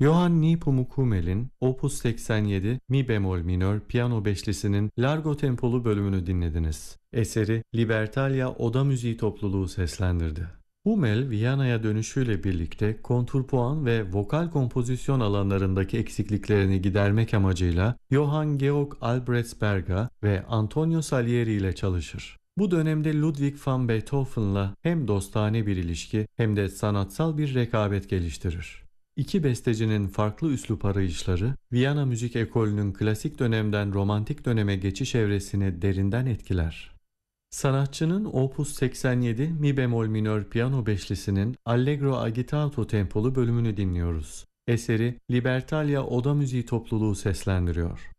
Johann Nepomukumel'in Opus 87 Mi bemol minör piyano beşlisinin Largo tempolu bölümünü dinlediniz. Eseri Libertalia Oda Müziği topluluğu seslendirdi. Hummel, Viyana'ya dönüşüyle birlikte kontrpuan ve vokal kompozisyon alanlarındaki eksikliklerini gidermek amacıyla Johann Georg Albrecht Berger ve Antonio Salieri ile çalışır. Bu dönemde Ludwig van Beethoven'la hem dostane bir ilişki hem de sanatsal bir rekabet geliştirir. İki bestecinin farklı üslup arayışları, Viyana müzik ekolünün klasik dönemden romantik döneme geçiş evresini derinden etkiler. Sanatçının Opus 87 Mi bemol minör piyano beşlisinin Allegro agitato tempolu bölümünü dinliyoruz. Eseri Libertalia Oda Müziği topluluğu seslendiriyor.